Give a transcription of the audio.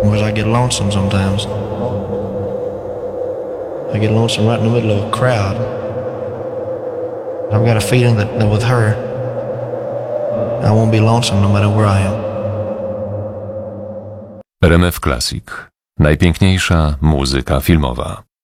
because I get lonesome sometimes. I get lonesome right in the middle of a crowd. I've got a feeling that with her, I won't be lonesome no matter where I am. RMF Classic. Najpiękniejsza muzyka filmowa.